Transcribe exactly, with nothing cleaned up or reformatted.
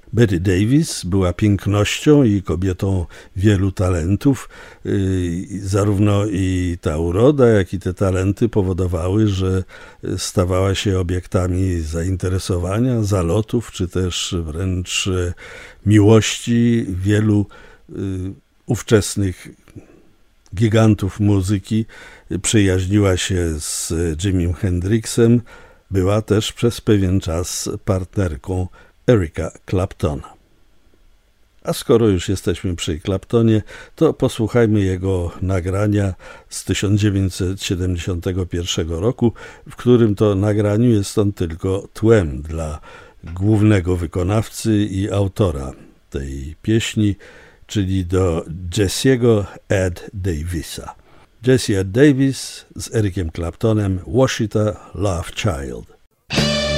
Betty Davis była pięknością i kobietą wielu talentów. Zarówno i ta uroda, jak i te talenty powodowały, że stawała się obiektami zainteresowania, zalotów, czy też wręcz miłości wielu ówczesnych gigantów muzyki. Przyjaźniła się z Jimim Hendrixem. Była też przez pewien czas partnerką Erica Claptona. A skoro już jesteśmy przy Claptonie, to posłuchajmy jego nagrania z tysiąc dziewięćset siedemdziesiątego pierwszego roku, w którym to nagraniu jest on tylko tłem dla głównego wykonawcy i autora tej pieśni, czyli do Jesse'ego Ed Davisa. Jesse Ed Davis z Ericiem Claptonem, Washita Love Child.